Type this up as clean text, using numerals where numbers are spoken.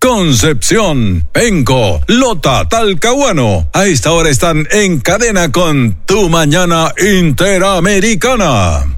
Concepción, Penco, Lota, Talcahuano. A esta hora están en cadena con Tu Mañana Interamericana.